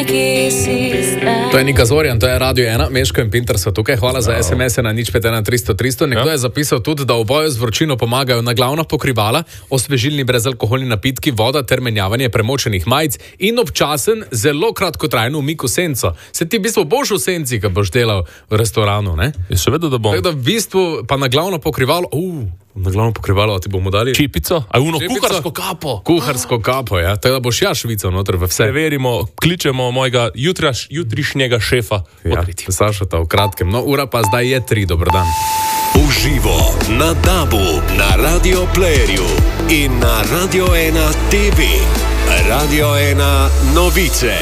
To je Nika Zorjan, to je Radio 1, Meško in Pinter so tukaj. Hvala za SMS-e na 051 Nekdo je zapisal tudi, da v boju z vročino pomagajo na glavna pokrivala, osvežilni brezalkoholni napitki, voda ter menjavanje premočenih majic in občasen, zelo kratkotrajen umik v senco. Se ti v bistvu boš v senci, ko boš delal v restoranu, ne? Še vedno, da bom. Tako da v bistvu pa na glavno pokrivalo, na glavno pokrivalo ti bomo dali čipico, kuharsko kapo. Kuharsko kapo, ja. Tako da boš švical noter v vse. Preverimo, kličemo mojega jutrišnjega šefa. Ja, Sašota v kratkem. No, ura pa zdaj je 3, dober dan. Uživo na DAB-u, na Radio Playerju in na Radio 1 TV. Radio 1 novice.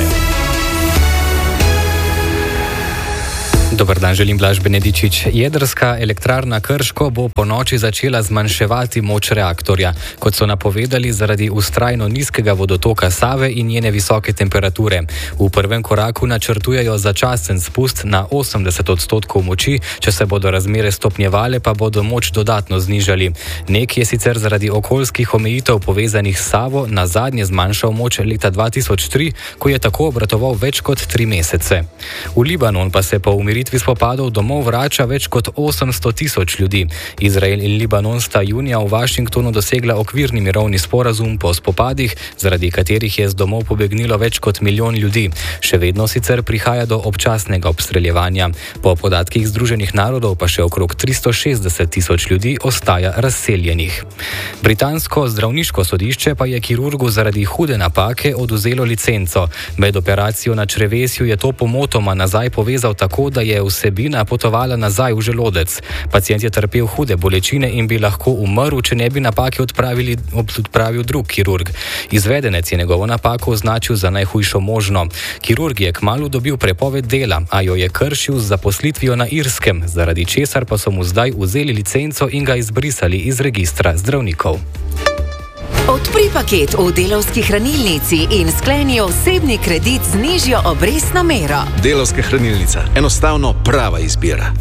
Dobar dan, želim Blaž Benedičič. Jedrska elektrarna Krško bo po noči začela zmanjševati moč reaktorja, kot so napovedali zaradi vztrajno nizkega vodotoka Save in njene visoke temperature. V prvem koraku načrtujejo začasen spust na 80% moči, če se bodo razmere stopnjevale, pa bodo moč dodatno znižali. NEK je sicer zaradi okoljskih omejitev povezanih s Savo na zadnje zmanjšal moč leta 2003, ko je tako obratoval več kot 3 mesece. V Libanon pa se po umiritvi spopadov domov vrača več kot 800,000 ljudi. Izrael in Libanon sta junija v Washingtonu dosegla okvirni mirovni sporazum po spopadih, zaradi katerih je z domov pobegnilo več kot 1 milijon ljudi. Še vedno sicer prihaja do občasnega obstreljevanja. Po podatkih Združenih narodov pa še okrog 360,000 ljudi ostaja razseljenih. Britansko zdravniško sodišče pa je kirurgu zaradi hude napake odvzelo licenco. Med operacijo na črevesju je to pomotoma nazaj povezal tako, da je vsebina potovala nazaj v želodec. Pacient je trpel hude bolečine in bi lahko umrl, če ne bi napake odpravil drug kirurg. Izvedenec je njegovo napako označil za najhujšo možno. Kirurg je kmalu dobil prepoved dela, a jo je kršil z zaposlitvijo na Irskem, zaradi česar pa so mu zdaj vzeli licenco in ga izbrisali iz registra zdravnikov. Odpri paket v Delavski hranilnici in skleni osebni kredit z nižjo obrestno mero. Delavska hranilnica. Enostavno prava izbira.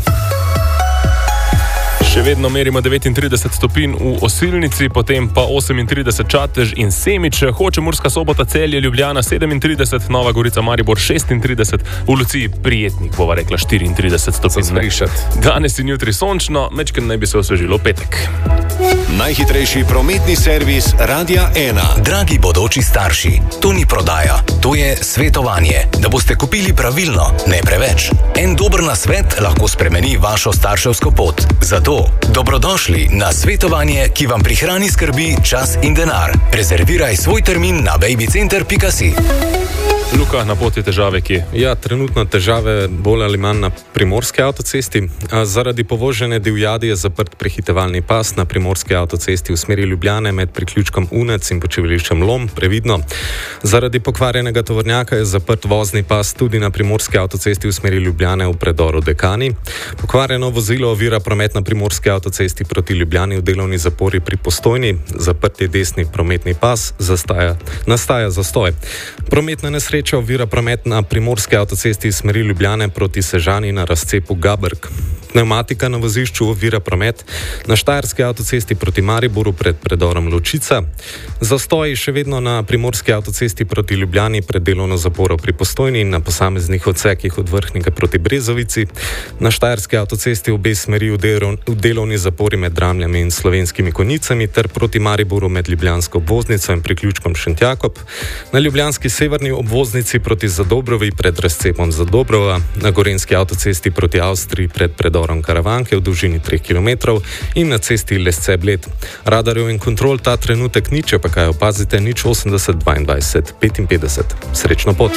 Še vedno merimo 39 stopinj v Osilnici, potem pa 38 Čatež in Semič, Hoče, Murska Sobota, Celje, Ljubljana 37, Nova Gorica, Maribor 36, v Luciji prijetnik, bova rekla 34 stopinj. Danes in jutri sončno, mečken naj bi se osvežilo v petek. Najhitrejši prometni servis Radia 1. Dragi bodoči starši, to ni prodaja, to je svetovanje, da boste kupili pravilno, ne preveč. En dober nasvet lahko spremeni vašo starševsko pot. Zato dobrodošli na svetovanje, ki vam prihrani skrbi, čas in denar. Rezerviraj svoj termin na babycenter.si. Luka, na poti težave kje? Ja, trenutno težave bolj ali manj na primorski avtocesti. Zaradi povožene divjadi je zaprt prehitevalni pas na primorski avtocesti v smeri Ljubljane med priključkom Unec in počivališčem Lom, previdno. Zaradi pokvarjenega tovornjaka je zaprt vozni pas tudi na primorski avtocesti v smeri Ljubljane v predoru Dekani. Pokvarjeno vozilo ovira promet na primorski avtocesti proti Ljubljani v delovni zapori pri Postojni. Zaprt je desni prometni pas, nastaja zastoj. Prometna nesreča ovira promet na primorski avtocesti iz smeri Ljubljane proti Sežani na razcepu Gabrk. Pneumatika na vozišču ovira promet na štajerski avtocesti proti Mariboru pred predorom Ločica. Zastoji še vedno na primorski avtocesti proti Ljubljani pred delovno zaporo pri Postojni in na posameznih odsekih od Vrhnike proti Brezovici. Na štajerski avtocesti obe smeri v delovni zapori med Dramljami in Slovenskimi Konjicami ter proti Mariboru med ljubljansko obvoznico in priključkom Šentjakob. Na ljubljanski severni obvoznici proti Zadobrovi pred razcepom Zadobrova. Na gorenjski avtocesti proti Avstriji pred predorom Karavanke v dolžini 3 km in na cesti Lesce-Bled. Radarjev in kontrol ta trenutek ni, če pa kaj opazite, 080 22 55. Srečno pot!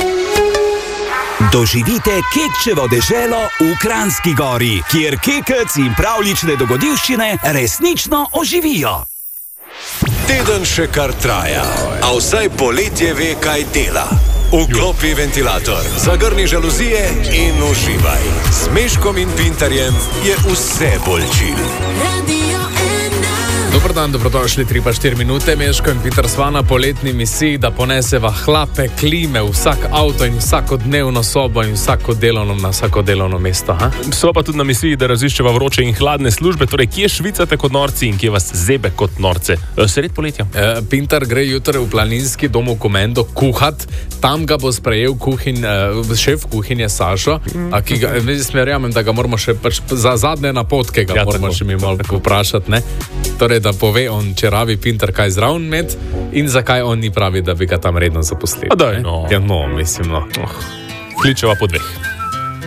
Doživite Kekčevo deželo v Kranjski Gori, kjer kekec in pravljične dogodivščine resnično oživijo. Teden še kar traja, a vsaj poletje ve, kaj dela. Vklopi ventilator, zagrni žaluzije in uživaj. S Meškom in Pinterjem je vse bolj chill. Do Dobar dan, dobrodošli 3-4 minute. Meško in Peter sva na poletni misiji, da poneseva hlape, klime, vsak avto in vsakodnevno sobo in vsako delovno mesto. Ha? So pa tudi na misiji, da raziščeva vroče in hladne službe, torej kje švicate kot norci in kje vas zebe kot norce. Sred poletja. Pintar gre jutri v planinski dom v Komendo kuhat, tam ga bo sprejel šef kuhinje Sašo, ki ga, verjamem, da ga moramo še za zadnje napotke moramo še mi malo vprašati, ne? Torej, da pove on, če rabi Pintar kaj zraven med in zakaj on ni pravi, da bi ga tam redno zaposlili. Daj, no. Ja, no, mislim, no. Kličeva po dveh.